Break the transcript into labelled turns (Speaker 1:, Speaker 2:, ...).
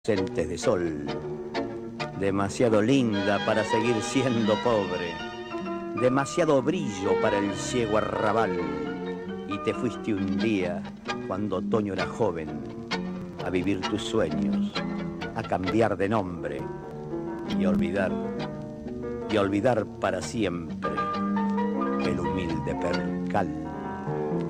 Speaker 1: ausentes de sol, demasiado linda para seguir siendo pobre, demasiado brillo para el ciego arrabal, y te fuiste un día, cuando otoño era joven, a vivir tus sueños, a cambiar de nombre y olvidar para siempre el humilde percal.